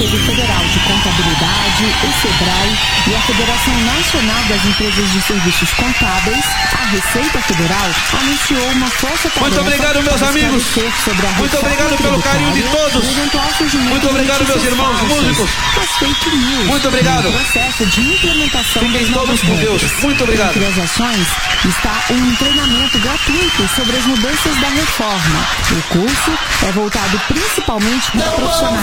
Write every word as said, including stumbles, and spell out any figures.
Conselho Federal de Contabilidade, o SEBRAE e a Federação Nacional das Empresas de Serviços Contábeis, a Receita Federal anunciou uma força-tarefa. Muito obrigado, meus amigos. Muito obrigado pelo carinho de todos. Muito obrigado, meus irmãos músicos. Muito obrigado. Processo de implementação. Fiquem todos com Deus. Muito obrigado. Entre as ações está um treinamento gratuito sobre as mudanças da reforma. O curso é voltado principalmente para profissionais